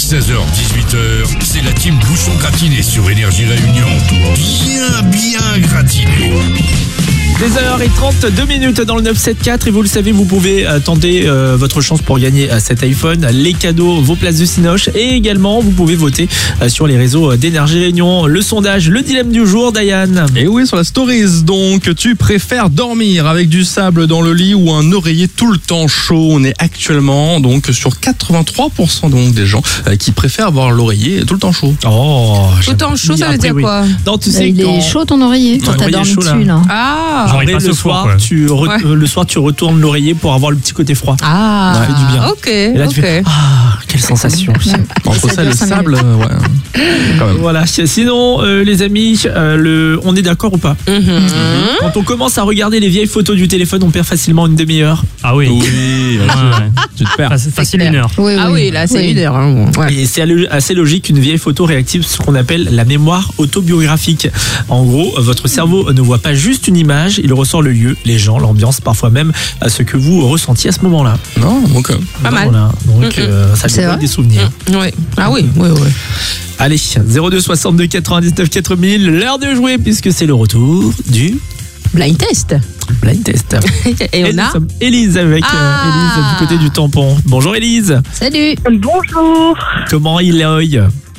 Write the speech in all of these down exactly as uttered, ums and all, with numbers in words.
seize heures dix-huit heures, c'est la team Bouchon Gratiné sur Énergie Réunion. Bien, bien gratiné. seize heures trente-deux minutes dans le neuf sept quatre et vous le savez, vous pouvez euh, tenter euh, votre chance pour gagner euh, cet iPhone, les cadeaux, vos places de Cinoche et également vous pouvez voter euh, sur les réseaux d'Énergie Réunion. Le sondage, le dilemme du jour, Diane. Et oui, sur la stories, donc tu préfères dormir avec du sable dans le lit ou un oreiller tout le temps chaud? On est actuellement donc sur quatre-vingt-trois pour cent donc des gens euh, qui préfèrent avoir l'oreiller tout le temps chaud. Oh, Tout le temps chaud, ça veut Après, dire oui. quoi? Non, tu Bah, sais, il quand- est chaud ton oreiller quand Ouais, t'as l'oreiller dormi chaud, là. dessus là. Ah, Genre, il Après, passe le au four, soir, quoi. tu re- Ouais. euh, le soir, tu retournes l'oreiller pour avoir le petit côté froid. ah, Ça fait du bien. ok, Et là, tu ok. fais ah, quelle sensation. Entre ça et le dure cinq sable, euh, ouais, quand même. Voilà. Sinon, euh, les amis, euh, le, on est d'accord ou pas? Mhm. Quand on commence à regarder les vieilles photos du téléphone, on perd facilement une demi-heure. Ah oui. Oui, Ouais, ouais. tu te perds. Faci- Facile clair. une heure. Oui, Ah oui, là, c'est oui. une heure. Hein. Ouais. Et c'est allo- assez logique qu'une vieille photo réactive ce qu'on appelle la mémoire autobiographique. En gros, votre cerveau ne voit pas juste une image, il ressent le lieu, les gens, l'ambiance, parfois même à ce que vous ressentiez à ce moment-là. Non, donc euh, Pas mal. Voilà. Donc, Mm-mm. euh, ça C'est débloque vrai des souvenirs. Oui. Ah oui, oui, oui. Allez, zéro deux soixante-deux quatre-vingt-dix-neuf quatre mille, l'heure de jouer puisque c'est le retour du Blind test. blind test. Et on nous a sommes Élise avec euh, Ah. Élise du côté du tampon. Bonjour Élise. Salut. Bonjour. Comment il est?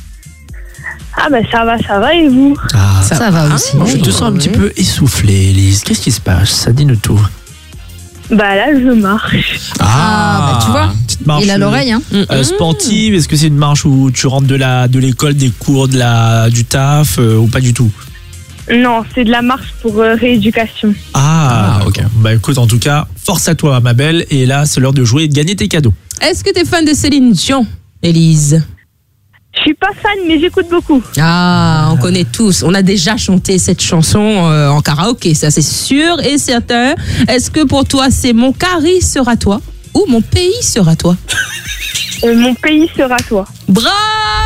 Ah bah ça va, ça va et vous? Ah, Ça, va aussi. je te sens un petit peu essoufflée, Élise. Qu'est-ce qui se passe? Ça dit-nous tout. Bah là je marche. Ah, bah tu vois, Petite marche, il a l'oreille, hein. euh, sportive. Est-ce que c'est une marche où tu rentres de la de l'école, des cours, de la du taf euh, ou pas du tout? Non, c'est de la marche pour euh, rééducation. Ah, Ah, ok. Bah écoute, en tout cas, force à toi, ma belle. Et là, c'est l'heure de jouer et de gagner tes cadeaux. Est-ce que t'es fan de Céline Dion, Élise? Je suis pas fan mais j'écoute beaucoup. Ah, on connaît tous. On a déjà chanté cette chanson euh, en karaoké, ça c'est sûr et certain. Est-ce que pour toi, c'est Mon Cari sera toi ou Mon pays sera toi? Euh, mon pays sera toi. Bravo!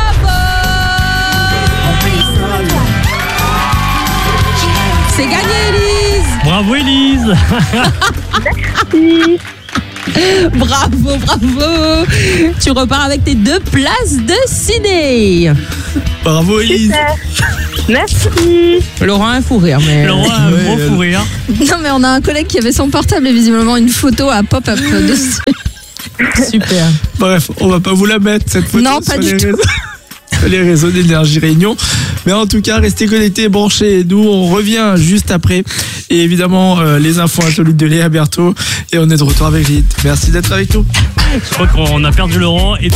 C'est gagné, Élise! Bravo Élise. Si. Bravo, bravo! Tu repars avec tes deux places de ciné. Bravo, Élise. Super. Merci. Laurent a un fou rire, mais. Laurent a un Ouais, gros euh, fou rire. Non mais on a un collègue qui avait son portable et visiblement une photo à pop-up dessus. Super. Bref, on va pas vous la mettre cette photo Non, sur pas les du tout. réseaux, sur les réseaux d'Énergie Réunion. Mais en tout cas, restez connectés, branchés. Nous, on revient juste après. Et évidemment, euh, les infos insolites de Léa Berthaud. Et on est de retour avec Lyd. Merci d'être avec nous. Je crois qu'on a perdu Laurent et